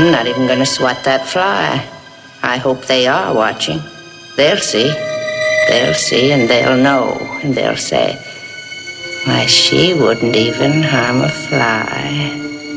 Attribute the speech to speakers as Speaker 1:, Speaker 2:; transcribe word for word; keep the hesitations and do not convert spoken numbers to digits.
Speaker 1: I'm not even going to swat that fly. I hope they are watching. They'll see. They'll see and they'll know. And they'll say, why, she wouldn't even harm a fly.